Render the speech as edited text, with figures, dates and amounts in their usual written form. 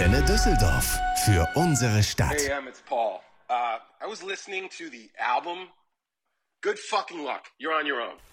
Antenne Düsseldorf. Für unsere Stadt. Hey, it's Paul. I was listening to the album Good Fucking Luck. You're on your own.